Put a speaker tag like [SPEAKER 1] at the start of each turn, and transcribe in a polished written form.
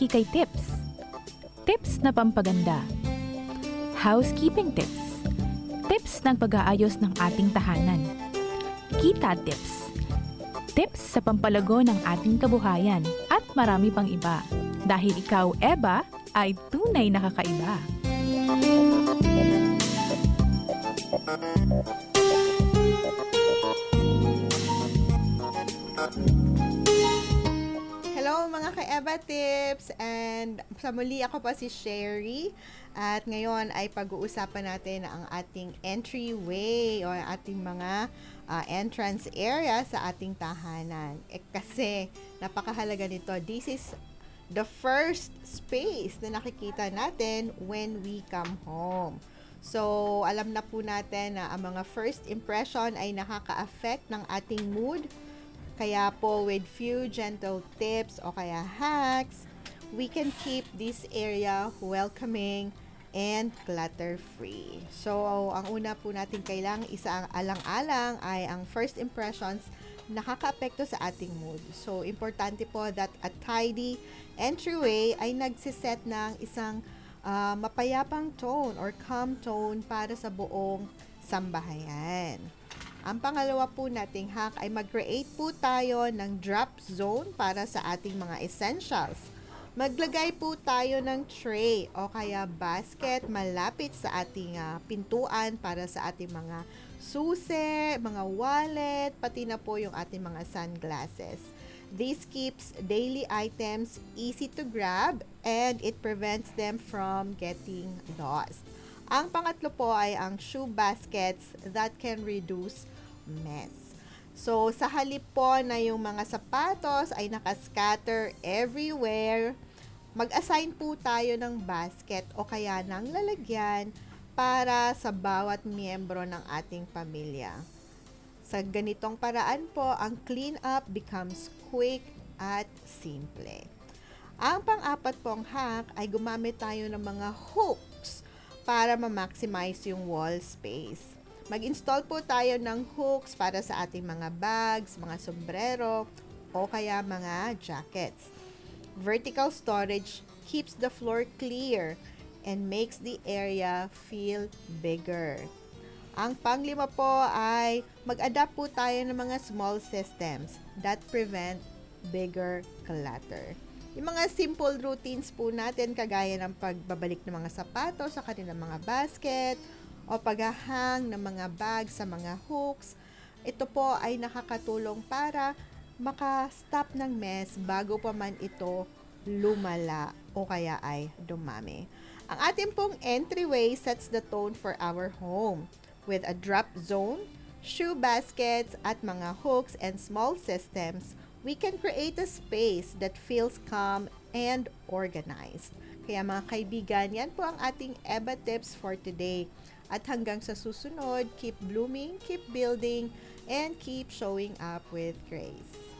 [SPEAKER 1] Kikay Tips. Tips na pampaganda. Housekeeping tips. Tips ng pag-aayos ng ating tahanan. Kita tips. Tips sa pampalago ng ating kabuhayan at marami pang iba. Dahil ikaw, Eva, ay tunay na kakaiba.
[SPEAKER 2] Hello mga ka-Eva Tips, and sa muli ako pa si Sherry, at ngayon ay pag-uusapan natin ang ating entryway o ating mga entrance area sa ating tahanan. Kasi napakahalaga nito. This is the first space na nakikita natin when we come home. So, alam na po natin na ang mga first impression ay nakaka-affect ng ating mood. Kaya po, with few gentle tips o kaya hacks, we can keep this area welcoming and clutter-free. So, ang una po natin kailangang isang alang-alang ay ang first impressions nakaka-apekto sa ating mood. So, importante po that a tidy entryway ay nagsiset ng isang mapayapang tone or calm tone para sa buong sambahayan. Ang pangalawa po nating hack ay mag-create po tayo ng drop zone para sa ating mga essentials. Maglagay po tayo ng tray o kaya basket malapit sa ating pintuan para sa ating mga susi, mga wallet, pati na po yung ating mga sunglasses. This keeps daily items easy to grab and it prevents them from getting lost. Ang pangatlo po ay ang shoe baskets that can reduce mess. So, sa halip po na yung mga sapatos ay nakascatter everywhere, mag-assign po tayo ng basket o kaya ng lalagyan para sa bawat miyembro ng ating pamilya. Sa ganitong paraan po, ang clean up becomes quick at simple. Ang pang-apat pong hack ay gumamit tayo ng mga hooks para ma-maximize yung wall space. Mag-install po tayo ng hooks para sa ating mga bags, mga sombrero, o kaya mga jackets. Vertical storage keeps the floor clear and makes the area feel bigger. Ang panglima po ay mag-adapt po tayo ng mga small systems that prevent bigger clutter. Yung mga simple routines po natin kagaya ng pagbabalik ng mga sapatos sa kanilang mga basket o paghahang ng mga bag sa mga hooks. Ito po ay nakakatulong para maka-stop ng mess bago pa man ito lumala o kaya ay dumami. Ang ating pong entryway sets the tone for our home. With a drop zone, shoe baskets at mga hooks and small systems, we can create a space that feels calm and organized. Kaya mga kaibigan, yan po ang ating Eva Tips for today. At hanggang sa susunod, keep blooming, keep building, and keep showing up with grace.